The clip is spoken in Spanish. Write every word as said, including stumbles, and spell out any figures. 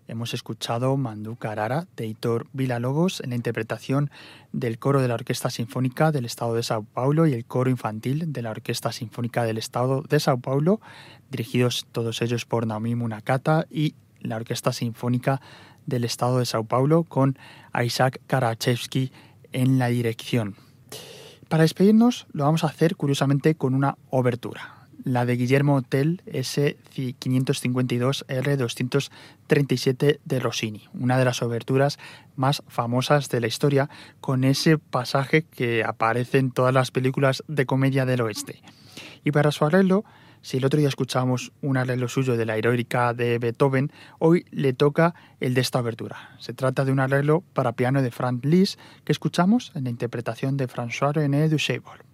hemos escuchado Mandú Carara de Heitor Villa-Lobos en la interpretación del coro de la Orquesta Sinfónica del Estado de Sao Paulo y el coro infantil de la Orquesta Sinfónica del Estado de Sao Paulo, dirigidos todos ellos por Naomi Munakata, y la Orquesta Sinfónica del Estado de Sao Paulo con Isaac Karachevsky en la dirección. Para despedirnos lo vamos a hacer curiosamente con una obertura, la de Guillermo Tell ese quinientos cincuenta y dos erre doscientos treinta y siete de Rossini, una de las oberturas más famosas de la historia, con ese pasaje que aparece en todas las películas de comedia del oeste. Y para su arreglo, si el otro día escuchamos un arreglo suyo de la Heroica de Beethoven, hoy le toca el de esta obertura. Se trata de un arreglo para piano de Franz Liszt que escuchamos en la interpretación de François-René Dusable.